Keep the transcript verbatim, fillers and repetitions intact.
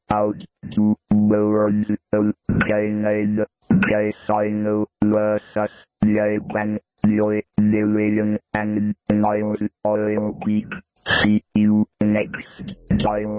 out to world of China, China versus Japan, Joy Division and Niles Olympic. See you next time.